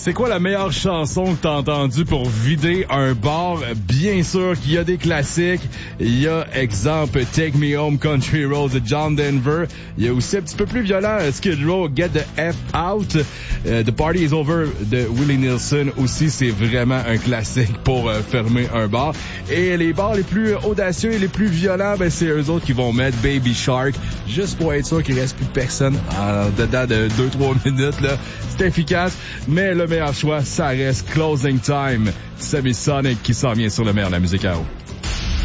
C'est quoi la meilleure chanson que t'as entendue pour vider un bar? Bien sûr qu'il y a des classiques. Il y a, exemple, Take Me Home Country Road de John Denver. Il y a aussi un petit peu plus violent, Skid Row, Get the F Out. The Party is Over de Willie Nelson aussi, c'est vraiment un classique pour fermer un bar. Et les bars les plus audacieux et les plus violents, ben c'est eux autres qui vont mettre Baby Shark, juste pour être sûr qu'il reste plus personne en dedans de 2-3 minutes, là. C'est efficace, mais le meilleur choix, ça reste Closing Time. Semisonic qui s'en vient sur le meilleur de la musique à eau.